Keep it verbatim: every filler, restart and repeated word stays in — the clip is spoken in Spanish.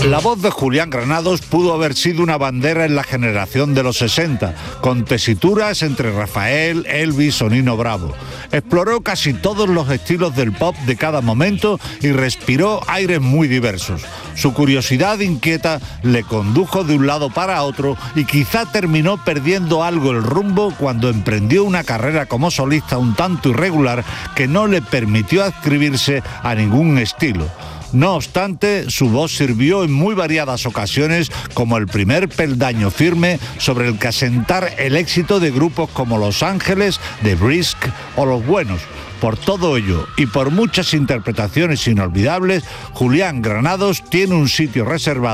La voz de Julián Granados pudo haber sido una bandera en la generación de los sesenta, con tesituras entre Rafael, Elvis o Nino Bravo. Exploró casi todos los estilos del pop de cada momento y respiró aires muy diversos. Su curiosidad inquieta le condujo de un lado para otro y quizá terminó perdiendo algo el rumbo cuando emprendió una carrera como solista un tanto irregular que no le permitió adscribirse a ningún estilo. No obstante, su voz sirvió en muy variadas ocasiones como el primer peldaño firme sobre el que asentar el éxito de grupos como Los Ángeles, The Brisk o Los Buenos. Por todo ello y por muchas interpretaciones inolvidables, Julián Granados tiene un sitio reservado